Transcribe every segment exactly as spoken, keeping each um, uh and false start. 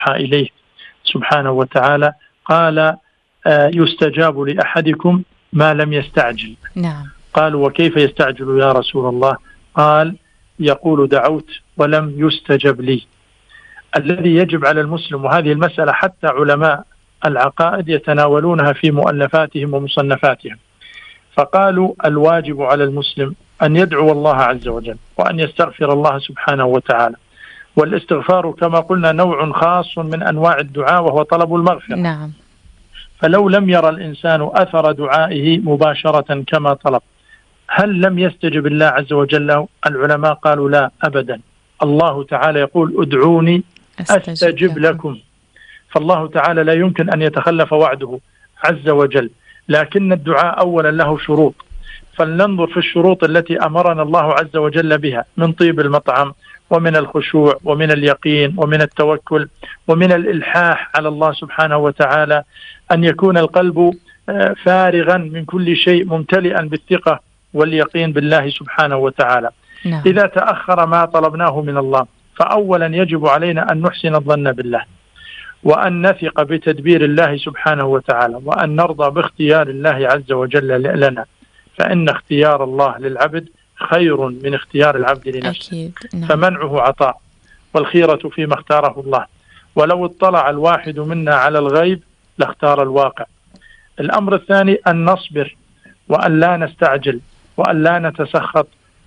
إليه سبحانه وتعالى قال يستجاب لأحدكم ما لم يستعجل. نعم. قالوا وكيف يستعجل يا رسول الله؟ قال يقول دعوت ولم يستجب لي. الذي يجب على المسلم، وهذه المسألة حتى علماء العقائد يتناولونها في مؤلفاتهم ومصنفاتهم، فقالوا الواجب على المسلم أن يدعو الله عز وجل وأن يستغفر الله سبحانه وتعالى. والاستغفار كما قلنا نوع خاص من أنواع الدعاء وهو طلب المغفرة. نعم. فلو لم يرى الإنسان أثر دعائه مباشرة كما طلب، هل لم يستجب الله عز وجل له؟ العلماء قالوا لا أبدا. الله تعالى يقول ادعوني أستجب لكم. فالله تعالى لا يمكن أن يتخلف وعده عز وجل، لكن الدعاء أولا له شروط، فلننظر في الشروط التي أمرنا الله عز وجل بها من طيب المطعم ومن الخشوع ومن اليقين ومن التوكل ومن الإلحاح على الله سبحانه وتعالى، أن يكون القلب فارغا من كل شيء ممتلئا بالثقة واليقين بالله سبحانه وتعالى. نعم. إذا تأخر ما طلبناه من الله فأولا يجب علينا أن نحسن الظن بالله، وأن نثق بتدبير الله سبحانه وتعالى، وأن نرضى باختيار الله عز وجل لنا، فإن اختيار الله للعبد خير من اختيار العبد لنفسه. أكيد. نعم. فمنعه عطاء والخيرة فيما اختاره الله. ولو اطلع الواحد منا على الغيب لاختار الواقع. الأمر الثاني أن نصبر وأن لا نستعجل وأن لا نتسخط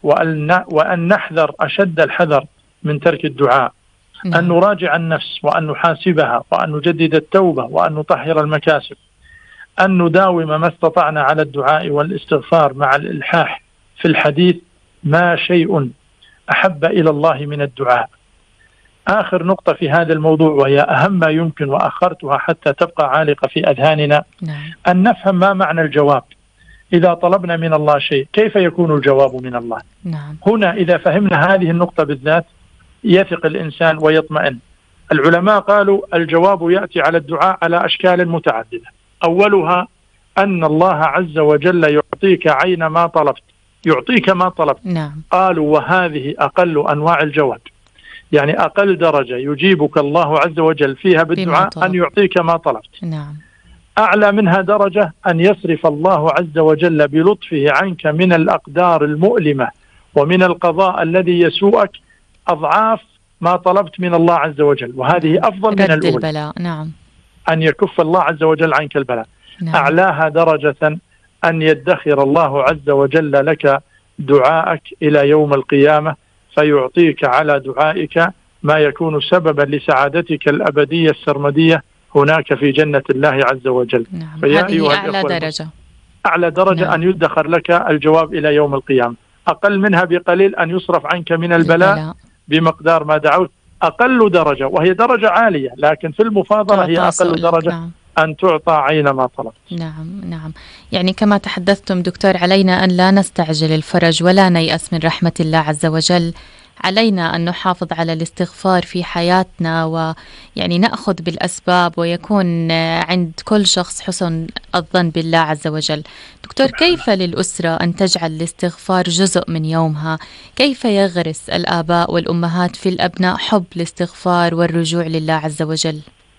وأن نحذر أشد الحذر من ترك الدعاء. نعم. أن نراجع النفس وأن نحاسبها وأن نجدد التوبة وأن نطهر المكاسب. أن نداوم ما استطعنا على الدعاء والاستغفار مع الإلحاح في الحديث. ما شيء أحب إلى الله من الدعاء. آخر نقطة في هذا الموضوع وهي أهم ما يمكن وأخرتها حتى تبقى عالقة في أذهاننا. نعم. أن نفهم ما معنى الجواب. إذا طلبنا من الله شيء كيف يكون الجواب من الله؟ نعم. هنا إذا فهمنا هذه النقطة بالذات يثق الإنسان ويطمئن. العلماء قالوا الجواب يأتي على الدعاء على أشكال متعددة. أولها أن الله عز وجل يعطيك عين ما طلبت، يعطيك ما طلبت. نعم. قالوا وهذه أقل أنواع الجواب، يعني أقل درجة يجيبك الله عز وجل فيها بالدعاء أن يعطيك ما طلبت. نعم. أعلى منها درجة أن يصرف الله عز وجل بلطفه عنك من الأقدار المؤلمة ومن القضاء الذي يسوءك أضعاف ما طلبت من الله عز وجل، وهذه أفضل من الأولى. البلاء. نعم. أن يكف الله عز وجل عنك البلاء. نعم. أعلاها درجة أن يدخر الله عز وجل لك دعاءك إلى يوم القيامة، فيعطيك على دعائك ما يكون سببا لسعادتك الأبدية السرمدية هناك في جنة الله عز وجل. نعم. هذه أعلى درجة. أعلى درجة. نعم. أن يدخر لك الجواب إلى يوم القيامة. أقل منها بقليل أن يصرف عنك من البلاء, البلاء. بمقدار ما دعوت. أقل درجة وهي درجة عالية، لكن في المفاضلة هي أقل درجة. نعم. أن تعطى عين ما طلبت. نعم. نعم. يعني كما تحدثتم دكتور، علينا أن لا نستعجل الفرج ولا نيأس من رحمة الله عز وجل. علينا أن نحافظ على الاستغفار في حياتنا، ويعني نأخذ بالأسباب، ويكون عند كل شخص حسن الظن بالله عز وجل. دكتور، كيف للأسرة أن تجعل الاستغفار جزء من يومها؟ كيف يغرس الآباء والأمهات في الأبناء حب الاستغفار والرجوع لله عز وجل؟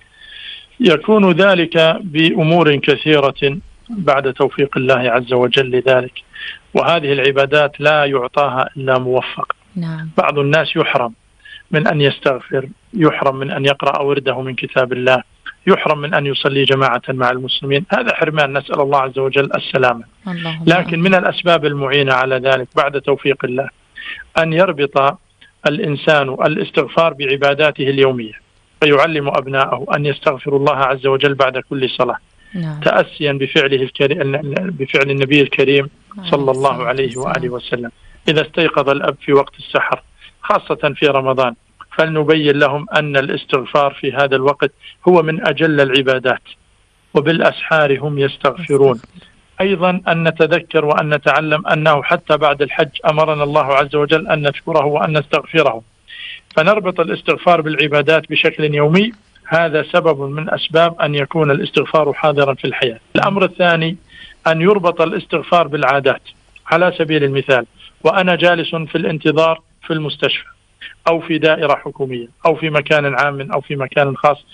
يكون ذلك بأمور كثيرة بعد توفيق الله عز وجل لذلك، وهذه العبادات لا يعطاها إلا موفق. نعم. بعض الناس يحرم من أن يستغفر، يحرم من أن يقرأ ورده من كتاب الله، يحرم من أن يصلي جماعة مع المسلمين. هذا حرمان، نسأل الله عز وجل السلامة. لكن من الأسباب المعينة على ذلك بعد توفيق الله أن يربط الإنسان الاستغفار بعباداته اليومية، فيعلم أبناءه أن يستغفر الله عز وجل بعد كل صلاة. نعم. تأسيا بفعله الكريم، بفعل النبي الكريم صلى الله عليه وآله وسلم. إذا استيقظ الأب في وقت السحر خاصة في رمضان فلنبين لهم أن الاستغفار في هذا الوقت هو من أجل العبادات، وبالأسحار هم يستغفرون. أيضا أن نتذكر وأن نتعلم أنه حتى بعد الحج أمرنا الله عز وجل أن نشكره وأن نستغفره، فنربط الاستغفار بالعبادات بشكل يومي. هذا سبب من أسباب أن يكون الاستغفار حاضرا في الحياة. الأمر الثاني أن يربط الاستغفار بالعادات. على سبيل المثال، وأنا جالس في الانتظار في المستشفى أو في دائرة حكومية أو في مكان عام أو في مكان خاص